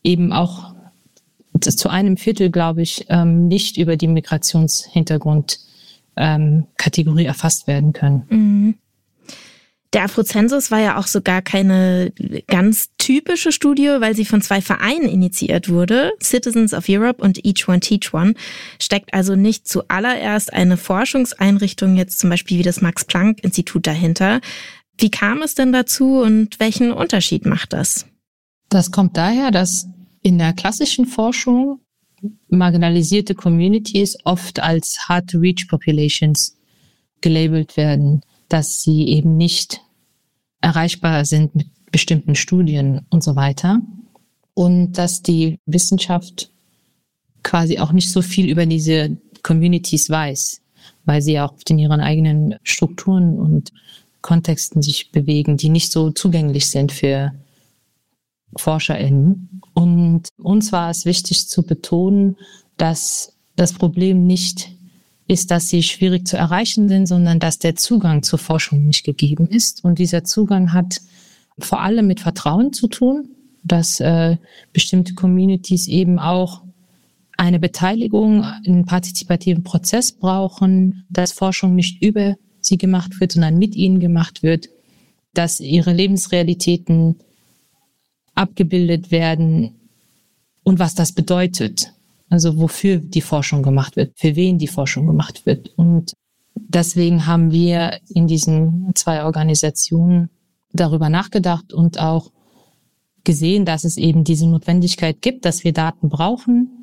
eben auch zu einem Viertel, glaube ich, nicht über die Migrationshintergrund Kategorie erfasst werden können. Mhm. Der Afrozensus war ja auch sogar keine ganz typische Studie, weil sie von 2 Vereinen initiiert wurde. Citizens of Europe und Each One Teach One. Steckt also nicht zuallererst eine Forschungseinrichtung, jetzt zum Beispiel wie das Max-Planck-Institut dahinter. Wie kam es denn dazu und welchen Unterschied macht das? Das kommt daher, dass in der klassischen Forschung marginalisierte Communities oft als Hard-to-Reach-Populations gelabelt werden, dass sie eben nicht erreichbar sind mit bestimmten Studien und so weiter. Und dass die Wissenschaft quasi auch nicht so viel über diese Communities weiß, weil sie auch in ihren eigenen Strukturen und Kontexten sich bewegen, die nicht so zugänglich sind für ForscherInnen. Und uns war es wichtig zu betonen, dass das Problem nicht ist, dass sie schwierig zu erreichen sind, sondern dass der Zugang zur Forschung nicht gegeben ist. Und dieser Zugang hat vor allem mit Vertrauen zu tun, dass bestimmte Communities eben auch eine Beteiligung, einen partizipativen Prozess brauchen, dass Forschung nicht über sie gemacht wird, sondern mit ihnen gemacht wird, dass ihre Lebensrealitäten abgebildet werden und was das bedeutet. Also wofür die Forschung gemacht wird, für wen die Forschung gemacht wird. Und deswegen haben wir in diesen 2 Organisationen darüber nachgedacht und auch gesehen, dass es eben diese Notwendigkeit gibt, dass wir Daten brauchen.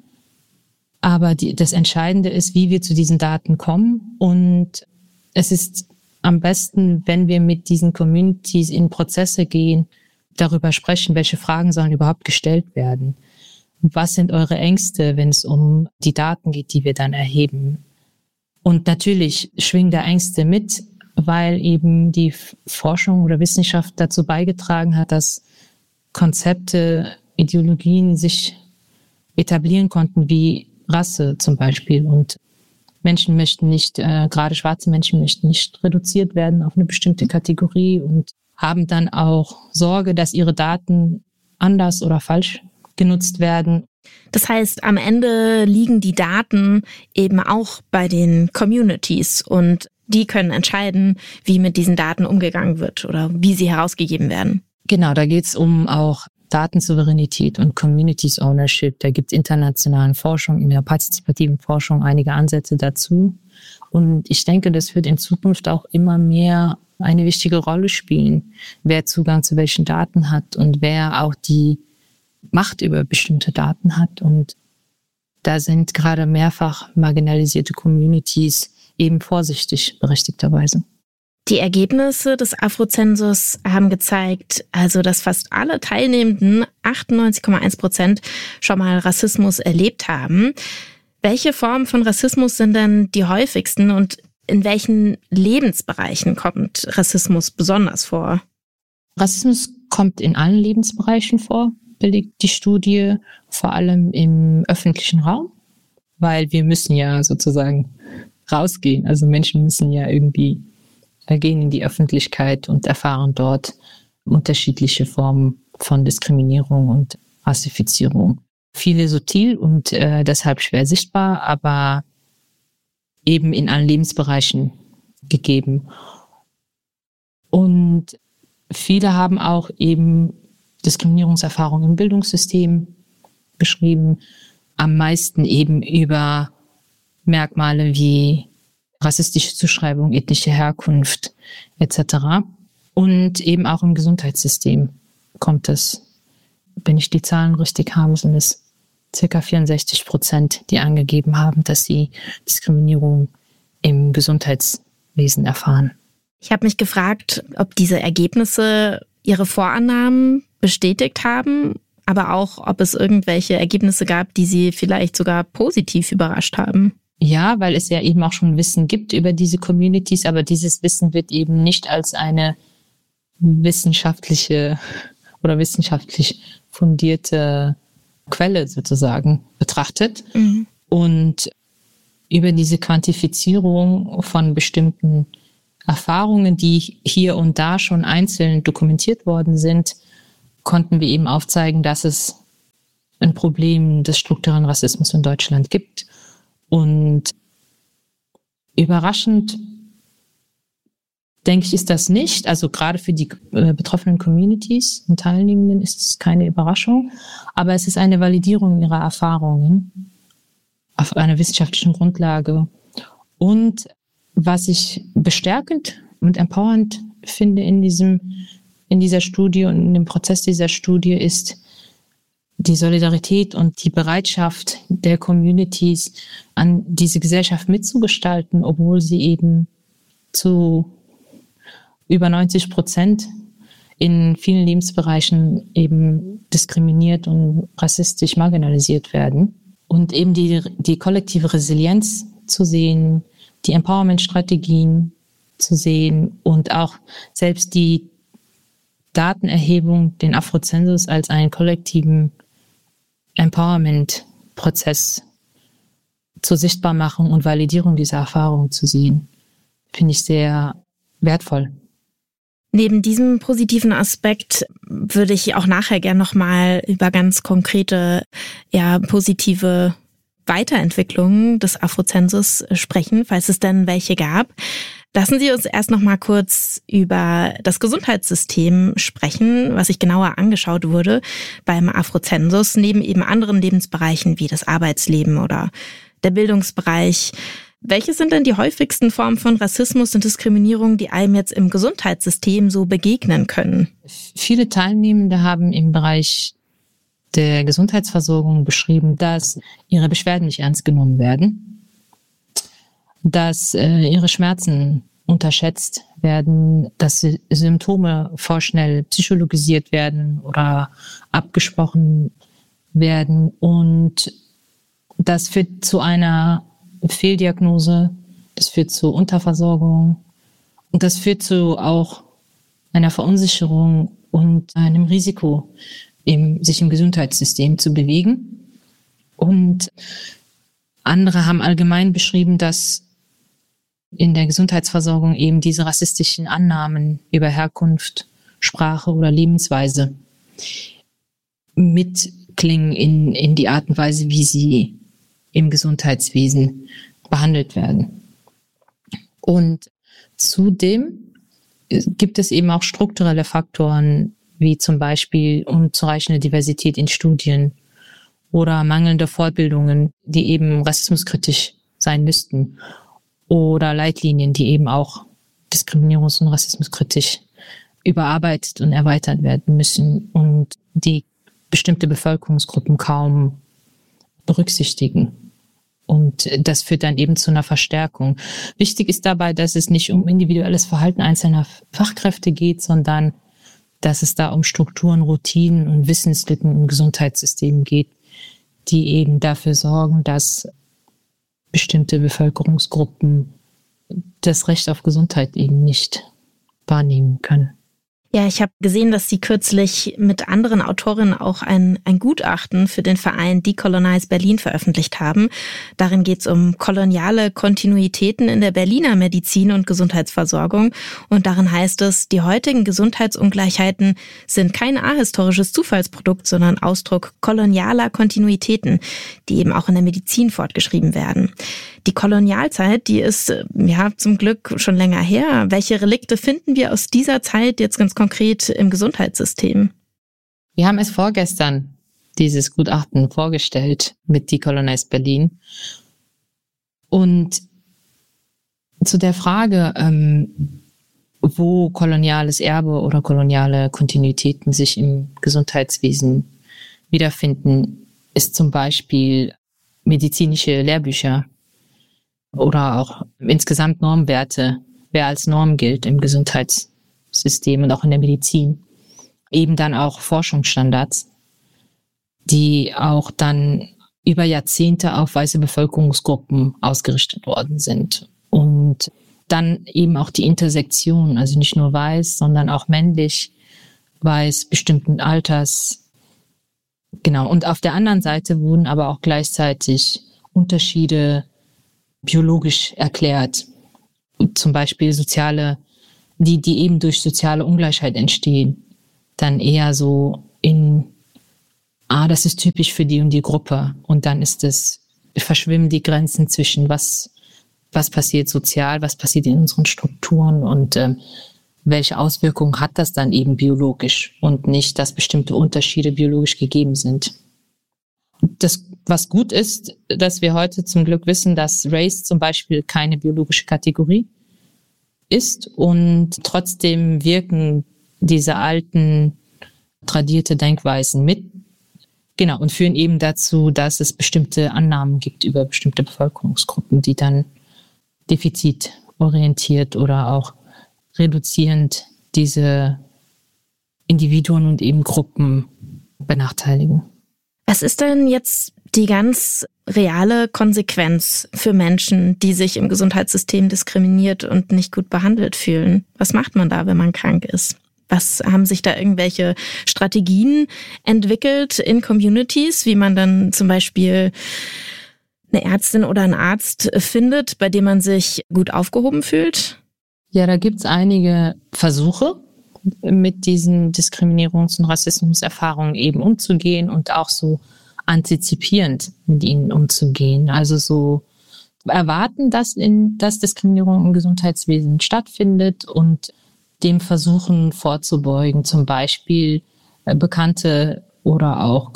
Aber das Entscheidende ist, wie wir zu diesen Daten kommen. Und es ist am besten, wenn wir mit diesen Communities in Prozesse gehen, darüber sprechen, welche Fragen sollen überhaupt gestellt werden. Was sind eure Ängste, wenn es um die Daten geht, die wir dann erheben? Und natürlich schwingen da Ängste mit, weil eben die Forschung oder Wissenschaft dazu beigetragen hat, dass Konzepte, Ideologien sich etablieren konnten, wie Rasse zum Beispiel. Und Menschen möchten nicht, gerade schwarze Menschen möchten nicht reduziert werden auf eine bestimmte Kategorie und haben dann auch Sorge, dass ihre Daten anders oder falsch genutzt werden. Das heißt, am Ende liegen die Daten eben auch bei den Communities und die können entscheiden, wie mit diesen Daten umgegangen wird oder wie sie herausgegeben werden. Genau, da geht es um auch Datensouveränität und Communities Ownership. Da gibt es internationalen Forschung, in der partizipativen Forschung einige Ansätze dazu. Und ich denke, das wird in Zukunft auch immer mehr eine wichtige Rolle spielen, wer Zugang zu welchen Daten hat und wer auch die Macht über bestimmte Daten hat. Und da sind gerade mehrfach marginalisierte Communities eben vorsichtig, berechtigterweise. Die Ergebnisse des Afrozensus haben gezeigt, also dass fast alle Teilnehmenden, 98,1%, schon mal Rassismus erlebt haben. Welche Formen von Rassismus sind denn die häufigsten und in welchen Lebensbereichen kommt Rassismus besonders vor? Rassismus kommt in allen Lebensbereichen vor, belegt die Studie, vor allem im öffentlichen Raum, weil wir müssen ja sozusagen rausgehen. Also Menschen müssen ja irgendwie gehen in die Öffentlichkeit und erfahren dort unterschiedliche Formen von Diskriminierung und Rassifizierung. Viele subtil und deshalb schwer sichtbar, aber eben in allen Lebensbereichen gegeben. Und viele haben auch eben Diskriminierungserfahrungen im Bildungssystem beschrieben, am meisten eben über Merkmale wie rassistische Zuschreibung, ethnische Herkunft etc. Und eben auch im Gesundheitssystem kommt es, wenn ich die Zahlen richtig habe, sind es ca. 64%, die angegeben haben, dass sie Diskriminierung im Gesundheitswesen erfahren. Ich habe mich gefragt, ob diese Ergebnisse ihre Vorannahmen bestätigt haben, aber auch, ob es irgendwelche Ergebnisse gab, die sie vielleicht sogar positiv überrascht haben. Ja, weil es ja eben auch schon Wissen gibt über diese Communities, aber dieses Wissen wird eben nicht als eine wissenschaftliche oder wissenschaftlich fundierte Quelle sozusagen betrachtet. Mhm. Und über diese Quantifizierung von bestimmten Erfahrungen, die hier und da schon einzeln dokumentiert worden sind, konnten wir eben aufzeigen, dass es ein Problem des strukturellen Rassismus in Deutschland gibt. Und überraschend, denke ich, ist das nicht. Also gerade für die betroffenen Communities und Teilnehmenden ist es keine Überraschung. Aber es ist eine Validierung ihrer Erfahrungen auf einer wissenschaftlichen Grundlage. Und was ich bestärkend und empowernd finde in dieser Studie und in dem Prozess dieser Studie ist die Solidarität und die Bereitschaft der Communities, an diese Gesellschaft mitzugestalten, obwohl sie eben zu über 90% in vielen Lebensbereichen eben diskriminiert und rassistisch marginalisiert werden. Und eben die kollektive Resilienz zu sehen, die Empowerment-Strategien zu sehen und auch selbst die Datenerhebung, den Afrozensus als einen kollektiven Empowerment-Prozess zur Sichtbarmachung und Validierung dieser Erfahrung zu sehen, finde ich sehr wertvoll. Neben diesem positiven Aspekt würde ich auch nachher gerne nochmal über ganz konkrete, positive Weiterentwicklungen des Afrozensus sprechen, falls es denn welche gab. Lassen Sie uns erst noch mal kurz über das Gesundheitssystem sprechen, was sich genauer angeschaut wurde beim Afrozensus, neben eben anderen Lebensbereichen wie das Arbeitsleben oder der Bildungsbereich. Welche sind denn die häufigsten Formen von Rassismus und Diskriminierung, die einem jetzt im Gesundheitssystem so begegnen können? Viele Teilnehmende haben im Bereich der Gesundheitsversorgung beschrieben, dass ihre Beschwerden nicht ernst genommen werden, dass ihre Schmerzen unterschätzt werden, dass Symptome vorschnell psychologisiert werden oder abgesprochen werden. Und das führt zu einer Fehldiagnose, das führt zu Unterversorgung und das führt zu auch einer Verunsicherung und einem Risiko, sich im Gesundheitssystem zu bewegen. Und andere haben allgemein beschrieben, dass in der Gesundheitsversorgung eben diese rassistischen Annahmen über Herkunft, Sprache oder Lebensweise mitklingen in die Art und Weise, wie sie im Gesundheitswesen behandelt werden. Und zudem gibt es eben auch strukturelle Faktoren, wie zum Beispiel unzureichende Diversität in Studien oder mangelnde Fortbildungen, die eben rassismuskritisch sein müssten, oder Leitlinien, die eben auch diskriminierungs- und rassismuskritisch überarbeitet und erweitert werden müssen und die bestimmte Bevölkerungsgruppen kaum berücksichtigen. Und das führt dann eben zu einer Verstärkung. Wichtig ist dabei, dass es nicht um individuelles Verhalten einzelner Fachkräfte geht, sondern dass es da um Strukturen, Routinen und Wissenslücken im Gesundheitssystem geht, die eben dafür sorgen, dass bestimmte Bevölkerungsgruppen das Recht auf Gesundheit eben nicht wahrnehmen können. Ja, ich habe gesehen, dass Sie kürzlich mit anderen Autorinnen auch ein Gutachten für den Verein Decolonize Berlin veröffentlicht haben. Darin geht es um koloniale Kontinuitäten in der Berliner Medizin- und Gesundheitsversorgung. Und darin heißt es, die heutigen Gesundheitsungleichheiten sind kein ahistorisches Zufallsprodukt, sondern Ausdruck kolonialer Kontinuitäten, die eben auch in der Medizin fortgeschrieben werden. Die Kolonialzeit, die ist zum Glück schon länger her. Welche Relikte finden wir aus dieser Zeit jetzt ganz konkret im Gesundheitssystem? Wir haben es vorgestern, dieses Gutachten, vorgestellt mit Decolonize Berlin. Und zu der Frage, wo koloniales Erbe oder koloniale Kontinuitäten sich im Gesundheitswesen wiederfinden, ist zum Beispiel medizinische Lehrbücher oder auch insgesamt Normwerte, wer als Norm gilt im Gesundheitssystem und auch in der Medizin. Eben dann auch Forschungsstandards, die auch dann über Jahrzehnte auf weiße Bevölkerungsgruppen ausgerichtet worden sind. Und dann eben auch die Intersektion, also nicht nur weiß, sondern auch männlich, weiß, bestimmten Alters. Genau. Und auf der anderen Seite wurden aber auch gleichzeitig Unterschiede biologisch erklärt. Zum Beispiel die eben durch soziale Ungleichheit entstehen, dann eher so in das ist typisch für die und die Gruppe. Und dann verschwimmen die Grenzen zwischen was passiert sozial, was passiert in unseren Strukturen und welche Auswirkungen hat das dann eben biologisch und nicht, dass bestimmte Unterschiede biologisch gegeben sind. Das, was gut ist, dass wir heute zum Glück wissen, dass Race zum Beispiel keine biologische Kategorie ist und trotzdem wirken diese alten, tradierte Denkweisen mit. Genau, und führen eben dazu, dass es bestimmte Annahmen gibt über bestimmte Bevölkerungsgruppen, die dann defizitorientiert oder auch reduzierend diese Individuen und eben Gruppen benachteiligen. Was ist denn jetzt die ganz reale Konsequenz für Menschen, die sich im Gesundheitssystem diskriminiert und nicht gut behandelt fühlen? Was macht man da, wenn man krank ist? Haben sich da irgendwelche Strategien entwickelt in Communities, wie man dann zum Beispiel eine Ärztin oder einen Arzt findet, bei dem man sich gut aufgehoben fühlt? Ja, da gibt's einige Versuche, mit diesen Diskriminierungs- und Rassismuserfahrungen eben umzugehen und auch so antizipierend mit ihnen umzugehen. Also so erwarten, dass Diskriminierung im Gesundheitswesen stattfindet und dem versuchen vorzubeugen, zum Beispiel Bekannte oder auch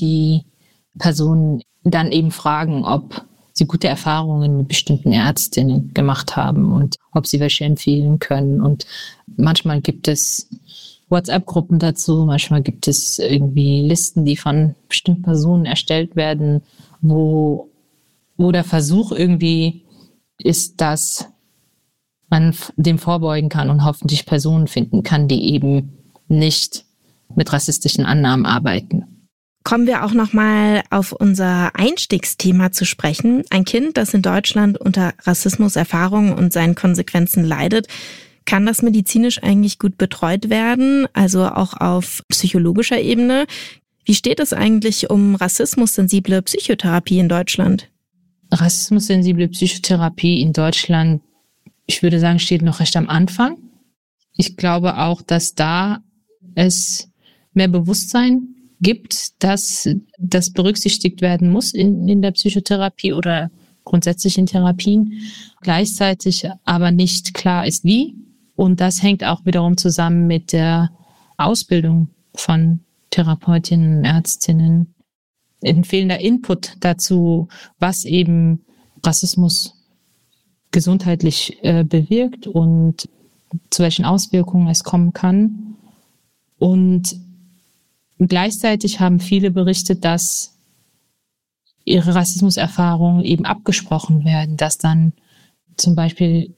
Community-Personen dann eben fragen, ob sie gute Erfahrungen mit bestimmten Ärztinnen gemacht haben und ob sie welche empfehlen können. Und manchmal gibt es WhatsApp-Gruppen dazu, manchmal gibt es irgendwie Listen, die von bestimmten Personen erstellt werden, wo der Versuch irgendwie ist, dass man dem vorbeugen kann und hoffentlich Personen finden kann, die eben nicht mit rassistischen Annahmen arbeiten. Kommen wir auch nochmal auf unser Einstiegsthema zu sprechen. Ein Kind, das in Deutschland unter Rassismuserfahrungen und seinen Konsequenzen leidet, kann das medizinisch eigentlich gut betreut werden, also auch auf psychologischer Ebene? Wie steht es eigentlich um rassismussensible Psychotherapie in Deutschland? Rassismussensible Psychotherapie in Deutschland, ich würde sagen, steht noch recht am Anfang. Ich glaube auch, dass da es mehr Bewusstsein gibt, dass das berücksichtigt werden muss in der Psychotherapie oder grundsätzlich in Therapien, gleichzeitig aber nicht klar ist, wie. Und das hängt auch wiederum zusammen mit der Ausbildung von Therapeutinnen und Ärztinnen. Ein fehlender Input dazu, was eben Rassismus gesundheitlich bewirkt und zu welchen Auswirkungen es kommen kann. Und gleichzeitig haben viele berichtet, dass ihre Rassismuserfahrungen eben abgesprochen werden, dass dann zum Beispiel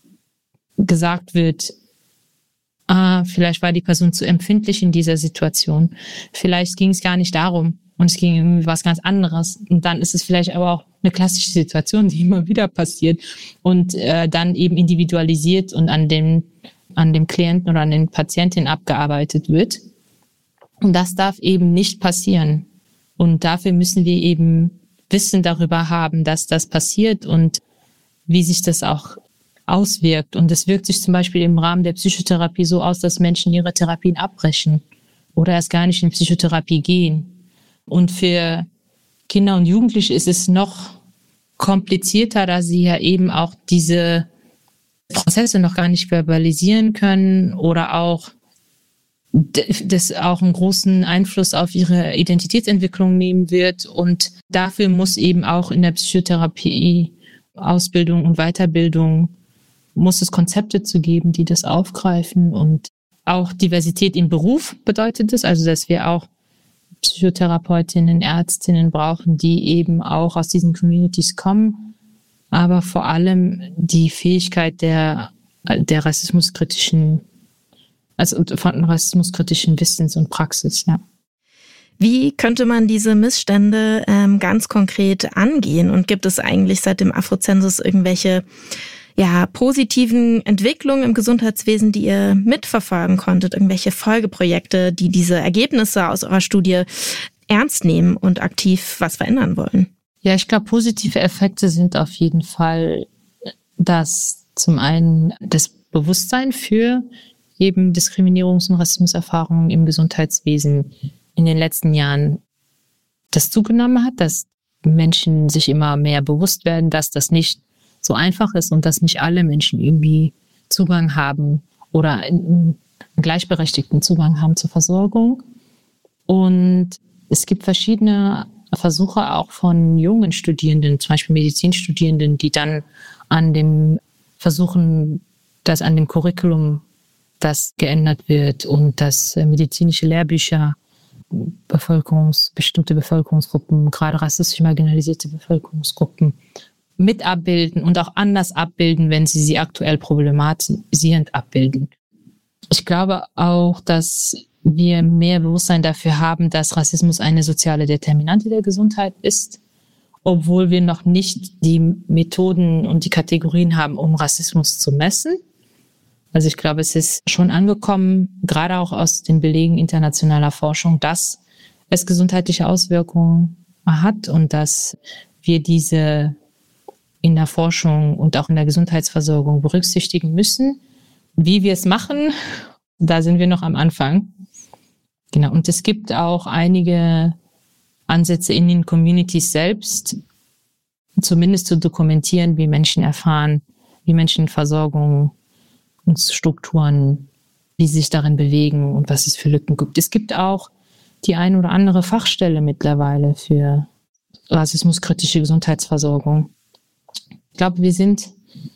gesagt wird, vielleicht war die Person zu empfindlich in dieser Situation, vielleicht ging es gar nicht darum und es ging um was ganz anderes. Und dann ist es vielleicht aber auch eine klassische Situation, die immer wieder passiert und dann eben individualisiert und an dem Klienten oder an den Patientinnen abgearbeitet wird. Und das darf eben nicht passieren. Und dafür müssen wir eben Wissen darüber haben, dass das passiert und wie sich das auch auswirkt. Und es wirkt sich zum Beispiel im Rahmen der Psychotherapie so aus, dass Menschen ihre Therapien abbrechen oder erst gar nicht in Psychotherapie gehen. Und für Kinder und Jugendliche ist es noch komplizierter, da sie ja eben auch diese Prozesse noch gar nicht verbalisieren können oder auch das auch einen großen Einfluss auf ihre Identitätsentwicklung nehmen wird. Und dafür muss eben auch in der Psychotherapie, Ausbildung und Weiterbildung, muss es Konzepte zu geben, die das aufgreifen. Und auch Diversität im Beruf bedeutet es, also dass wir auch Psychotherapeutinnen, Ärztinnen brauchen, die eben auch aus diesen Communities kommen, aber vor allem die Fähigkeit der rassismuskritischen, also von rassismuskritischen Wissens und Praxis, ja. Wie könnte man diese Missstände ganz konkret angehen? Und gibt es eigentlich seit dem Afrozensus irgendwelche positiven Entwicklungen im Gesundheitswesen, die ihr mitverfolgen konntet? Irgendwelche Folgeprojekte, die diese Ergebnisse aus eurer Studie ernst nehmen und aktiv was verändern wollen? Ja, ich glaube, positive Effekte sind auf jeden Fall, dass zum einen das Bewusstsein für eben Diskriminierungs- und Rassismuserfahrungen im Gesundheitswesen in den letzten Jahren das zugenommen hat, dass Menschen sich immer mehr bewusst werden, dass das nicht so einfach ist und dass nicht alle Menschen irgendwie Zugang haben oder einen gleichberechtigten Zugang haben zur Versorgung. Und es gibt verschiedene Versuche auch von jungen Studierenden, zum Beispiel Medizinstudierenden, die dann an dem versuchen, dass an dem Curriculum das geändert wird und dass medizinische Lehrbücher bestimmte Bevölkerungsgruppen, gerade rassistisch marginalisierte Bevölkerungsgruppen, mit abbilden und auch anders abbilden, wenn sie aktuell problematisierend abbilden. Ich glaube auch, dass wir mehr Bewusstsein dafür haben, dass Rassismus eine soziale Determinante der Gesundheit ist, obwohl wir noch nicht die Methoden und die Kategorien haben, um Rassismus zu messen. Also ich glaube, es ist schon angekommen, gerade auch aus den Belegen internationaler Forschung, dass es gesundheitliche Auswirkungen hat und dass wir diese in der Forschung und auch in der Gesundheitsversorgung berücksichtigen müssen. Wie wir es machen, da sind wir noch am Anfang. Genau. Und es gibt auch einige Ansätze in den Communities selbst, zumindest zu dokumentieren, wie Menschen erfahren, wie Menschen Versorgung und Strukturen, wie sie sich darin bewegen und was es für Lücken gibt. Es gibt auch die ein oder andere Fachstelle mittlerweile für rassismuskritische Gesundheitsversorgung. Ich glaube, wir sind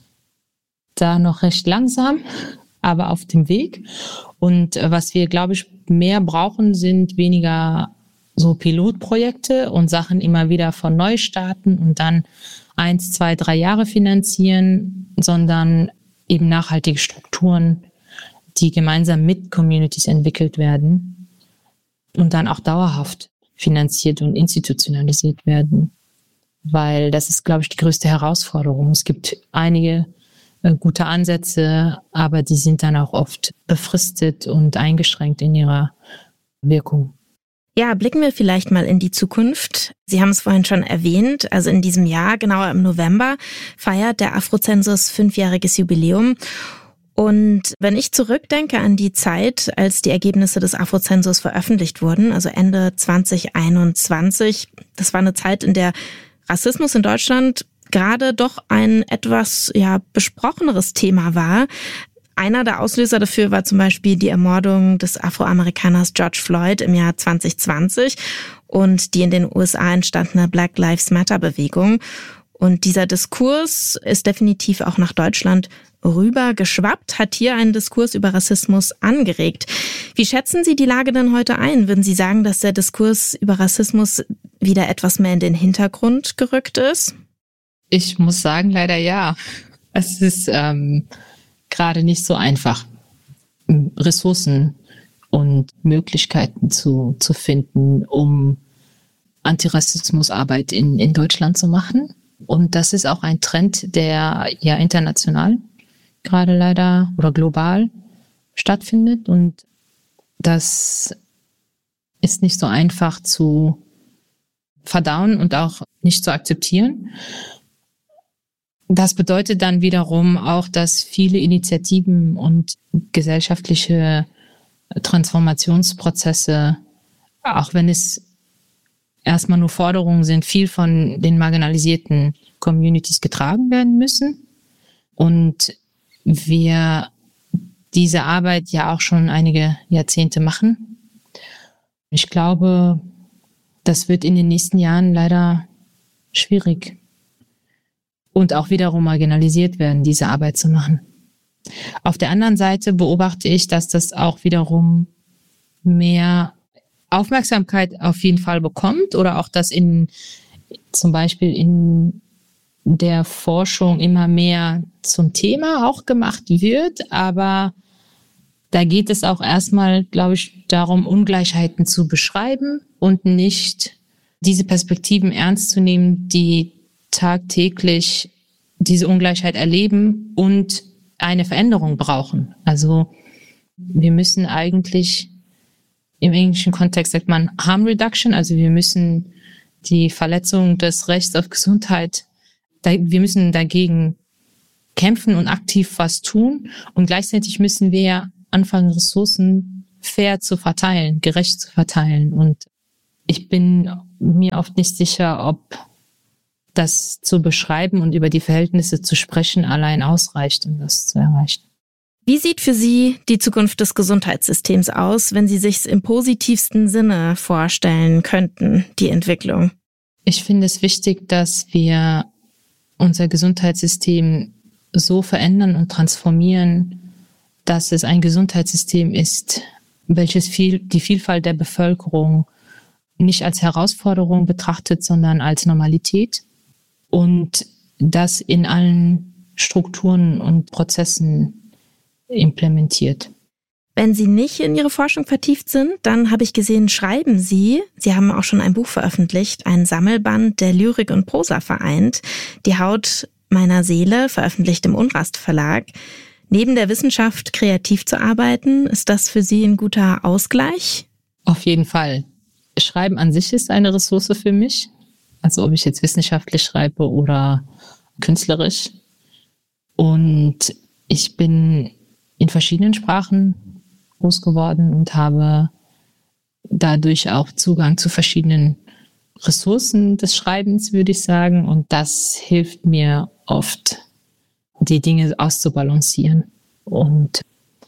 da noch recht langsam, aber auf dem Weg. Und was wir, glaube ich, mehr brauchen, sind weniger so Pilotprojekte und Sachen immer wieder von neu starten und dann 1, 2, 3 Jahre finanzieren, sondern eben nachhaltige Strukturen, die gemeinsam mit Communities entwickelt werden und dann auch dauerhaft finanziert und institutionalisiert werden. Weil das ist, glaube ich, die größte Herausforderung. Es gibt einige gute Ansätze, aber die sind dann auch oft befristet und eingeschränkt in ihrer Wirkung. Ja, blicken wir vielleicht mal in die Zukunft. Sie haben es vorhin schon erwähnt, also in diesem Jahr, genauer im November, feiert der Afrozensus 5-jähriges Jubiläum. Und wenn ich zurückdenke an die Zeit, als die Ergebnisse des Afrozensus veröffentlicht wurden, also Ende 2021, das war eine Zeit, in der Rassismus in Deutschland gerade doch ein etwas besprocheneres Thema war. Einer der Auslöser dafür war zum Beispiel die Ermordung des Afroamerikaners George Floyd im Jahr 2020 und die in den USA entstandene Black Lives Matter Bewegung. Und dieser Diskurs ist definitiv auch nach Deutschland rüber geschwappt, hat hier einen Diskurs über Rassismus angeregt. Wie schätzen Sie die Lage denn heute ein? Würden Sie sagen, dass der Diskurs über Rassismus wieder etwas mehr in den Hintergrund gerückt ist? Ich muss sagen, leider ja. Es ist gerade nicht so einfach, Ressourcen und Möglichkeiten zu finden, um Antirassismusarbeit in Deutschland zu machen. Und das ist auch ein Trend, der ja international gerade leider oder global stattfindet. Und das ist nicht so einfach zu verdauen und auch nicht zu akzeptieren. Das bedeutet dann wiederum auch, dass viele Initiativen und gesellschaftliche Transformationsprozesse, auch wenn es erstmal nur Forderungen sind, viel von den marginalisierten Communities getragen werden müssen. Und wir diese Arbeit ja auch schon einige Jahrzehnte machen. Ich glaube, das wird in den nächsten Jahren leider schwierig und auch wiederum marginalisiert werden, diese Arbeit zu machen. Auf der anderen Seite beobachte ich, dass das auch wiederum mehr Aufmerksamkeit auf jeden Fall bekommt oder auch, dass zum Beispiel in der Forschung immer mehr zum Thema auch gemacht wird. Aber da geht es auch erstmal, glaube ich, darum, Ungleichheiten zu beschreiben und nicht diese Perspektiven ernst zu nehmen, die tagtäglich diese Ungleichheit erleben und eine Veränderung brauchen. Also wir müssen eigentlich, im englischen Kontext sagt man Harm Reduction, also wir müssen die Verletzung des Rechts auf Gesundheit, wir müssen dagegen kämpfen und aktiv was tun und gleichzeitig müssen wir anfangen, Ressourcen fair zu verteilen, gerecht zu verteilen. Und ich bin mir oft nicht sicher, ob das zu beschreiben und über die Verhältnisse zu sprechen allein ausreicht, um das zu erreichen. Wie sieht für Sie die Zukunft des Gesundheitssystems aus, wenn Sie sich im positivsten Sinne vorstellen könnten, die Entwicklung? Ich finde es wichtig, dass wir unser Gesundheitssystem so verändern und transformieren, dass es ein Gesundheitssystem ist, welches die Vielfalt der Bevölkerung nicht als Herausforderung betrachtet, sondern als Normalität und das in allen Strukturen und Prozessen implementiert. Wenn Sie nicht in Ihre Forschung vertieft sind, dann habe ich gesehen, schreiben Sie haben auch schon ein Buch veröffentlicht, ein Sammelband, der Lyrik und Prosa vereint, Die Haut meiner Seele, veröffentlicht im Unrast Verlag. Neben der Wissenschaft kreativ zu arbeiten, ist das für Sie ein guter Ausgleich? Auf jeden Fall. Schreiben an sich ist eine Ressource für mich, also ob ich jetzt wissenschaftlich schreibe oder künstlerisch. Und ich bin in verschiedenen Sprachen groß geworden und habe dadurch auch Zugang zu verschiedenen Ressourcen des Schreibens, würde ich sagen. Und das hilft mir oft, die Dinge auszubalancieren und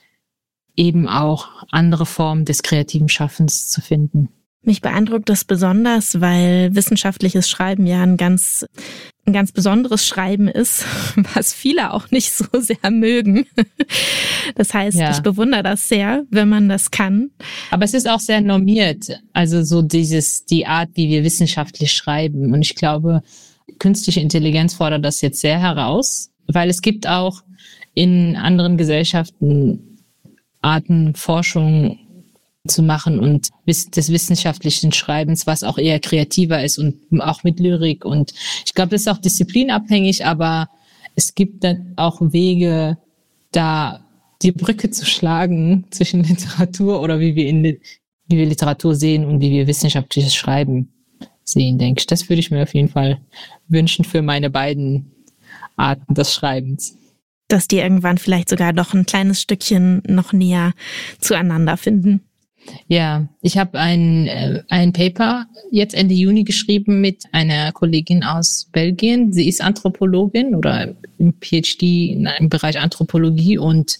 eben auch andere Formen des kreativen Schaffens zu finden. Mich beeindruckt das besonders, weil wissenschaftliches Schreiben ja ein ganz besonderes Schreiben ist, was viele auch nicht so sehr mögen. Das heißt, Ich bewundere das sehr, wenn man das kann. Aber es ist auch sehr normiert, also so die Art, wie wir wissenschaftlich schreiben. Und ich glaube, künstliche Intelligenz fordert das jetzt sehr heraus, weil es gibt auch in anderen Gesellschaften Arten, Forschung zu machen und des wissenschaftlichen Schreibens, was auch eher kreativer ist und auch mit Lyrik. Und ich glaube, das ist auch disziplinabhängig, aber es gibt dann auch Wege, da die Brücke zu schlagen zwischen Literatur oder wie wir Literatur sehen und wie wir wissenschaftliches Schreiben sehen, denke ich. Das würde ich mir auf jeden Fall wünschen für meine beiden Arten des Schreibens. Dass die irgendwann vielleicht sogar noch ein kleines Stückchen noch näher zueinander finden. Ja, ich habe ein Paper jetzt Ende Juni geschrieben mit einer Kollegin aus Belgien. Sie ist Anthropologin oder im PhD im Bereich Anthropologie und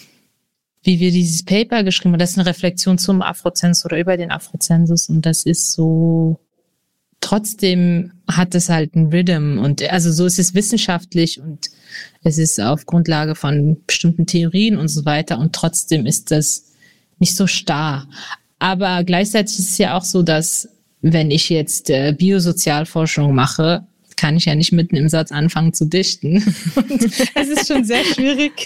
wie wir dieses Paper geschrieben haben, das ist eine Reflexion zum Afrozensus oder über den Afrozensus und das ist so, trotzdem hat es halt einen Rhythm und also so ist es wissenschaftlich und es ist auf Grundlage von bestimmten Theorien und so weiter und trotzdem ist das nicht so starr. Aber gleichzeitig ist es ja auch so, dass wenn ich jetzt Biosozialforschung mache, kann ich ja nicht mitten im Satz anfangen zu dichten. Und es ist schon sehr schwierig,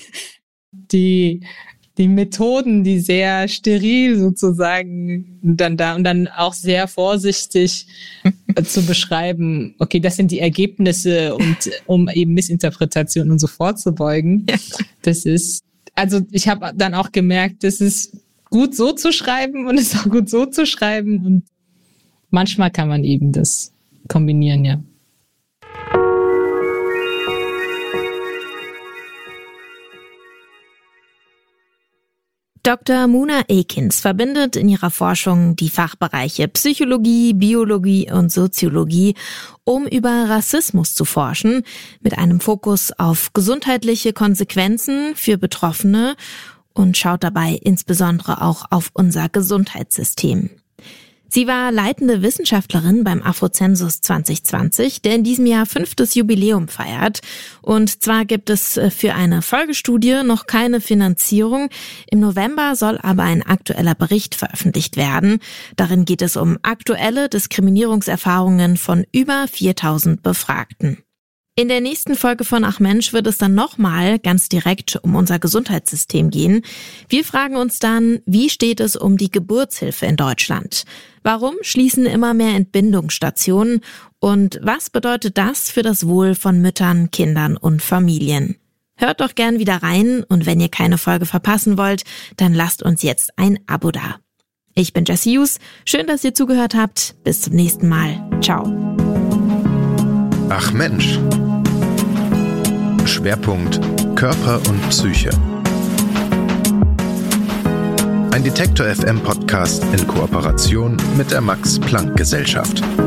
die Methoden, die sehr steril sozusagen dann auch sehr vorsichtig zu beschreiben, okay, das sind die Ergebnisse und um eben Missinterpretationen und so vorzubeugen. Ja. Ich habe dann auch gemerkt, das ist gut so zu schreiben und es ist auch gut so zu schreiben und manchmal kann man eben das kombinieren, ja. Dr. Muna Ekins verbindet in ihrer Forschung die Fachbereiche Psychologie, Biologie und Soziologie, um über Rassismus zu forschen, mit einem Fokus auf gesundheitliche Konsequenzen für Betroffene und schaut dabei insbesondere auch auf unser Gesundheitssystem. Sie war leitende Wissenschaftlerin beim Afrozensus 2020, der in diesem Jahr 5. Jubiläum feiert. Und zwar gibt es für eine Folgestudie noch keine Finanzierung. Im November soll aber ein aktueller Bericht veröffentlicht werden. Darin geht es um aktuelle Diskriminierungserfahrungen von über 4000 Befragten. In der nächsten Folge von Ach Mensch wird es dann nochmal ganz direkt um unser Gesundheitssystem gehen. Wir fragen uns dann, wie steht es um die Geburtshilfe in Deutschland? Warum schließen immer mehr Entbindungsstationen? Und was bedeutet das für das Wohl von Müttern, Kindern und Familien? Hört doch gern wieder rein und wenn ihr keine Folge verpassen wollt, dann lasst uns jetzt ein Abo da. Ich bin Jessie Hughes. Schön, dass ihr zugehört habt. Bis zum nächsten Mal. Ciao. Ach Mensch. Schwerpunkt Körper und Psyche. Ein Detektor FM Podcast in Kooperation mit der Max-Planck-Gesellschaft.